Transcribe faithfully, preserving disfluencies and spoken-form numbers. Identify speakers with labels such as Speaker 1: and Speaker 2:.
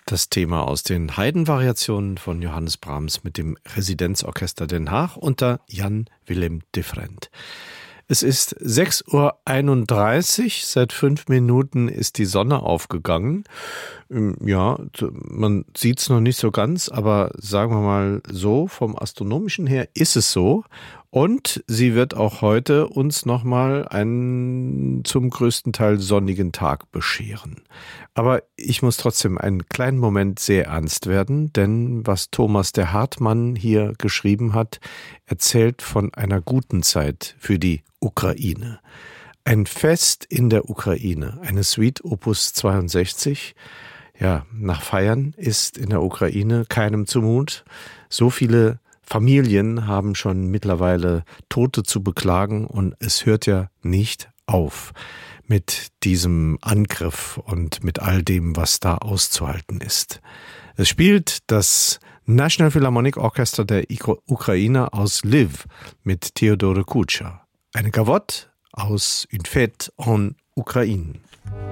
Speaker 1: Das Thema aus den Haydn-Variationen von Johannes Brahms mit dem Residenzorchester Den Haag unter Jan Willem de Vrent. Es ist sechs Uhr einunddreißig, seit fünf Minuten ist die Sonne aufgegangen. Ja, man sieht es noch nicht so ganz, aber sagen wir mal so, vom Astronomischen her ist es so. Und sie wird auch heute uns nochmal einen zum größten Teil sonnigen Tag bescheren. Aber ich muss trotzdem einen kleinen Moment sehr ernst werden, denn was Thomas der Hartmann hier geschrieben hat, erzählt von einer guten Zeit für die Ukraine. Ein Fest in der Ukraine, eine Suite Opus zweiundsechzig. Ja, nach Feiern ist in der Ukraine keinem zumut. So viele Familien haben schon mittlerweile Tote zu beklagen und es hört ja nicht auf mit diesem Angriff und mit all dem, was da auszuhalten ist. Es spielt das National Philharmonic Orchestra der Ukraine aus Lviv mit Theodore Kutscher. Eine Gavotte aus Une Fête en Ukraine.